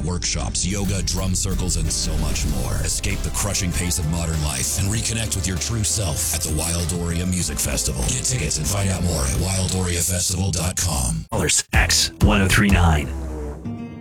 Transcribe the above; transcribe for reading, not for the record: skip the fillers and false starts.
workshops, yoga, drum circles, and so much more. Escape the crushing pace of modern life and reconnect with your true self at the Wildoria Music Festival. Get tickets and find out more at wildoriafestival.com. X1039.